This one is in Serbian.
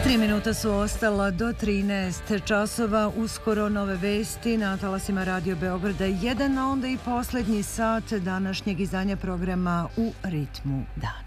3 minuta su ostala do 13 časova, uskoro nove vesti na talasima Radio Beograda 1, a onda i poslednji sat današnjeg izdanja programa U ritmu dana.